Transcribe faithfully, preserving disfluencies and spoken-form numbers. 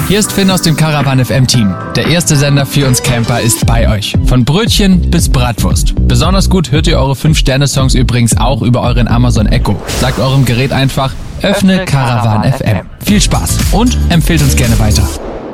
Hier ist Finn aus dem Caravan F M Team. Der erste Sender für uns Camper ist bei euch. Von Brötchen bis Bratwurst. Besonders gut hört ihr eure fünf Sterne Songs übrigens auch über euren Amazon Echo. Sagt eurem Gerät einfach, öffne Caravan F M. Viel Spaß und empfehlt uns gerne weiter.